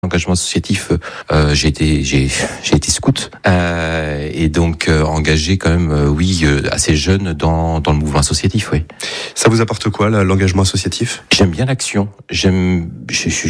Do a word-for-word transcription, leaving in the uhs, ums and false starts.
l'engagement associatif, euh, j'ai été j'ai j'ai été scout euh, et donc euh, engagé quand même, euh, oui, euh, assez jeune dans dans le mouvement associatif, oui. Ça vous apporte quoi, là, l'engagement associatif ? J'aime bien l'action. J'aime je, je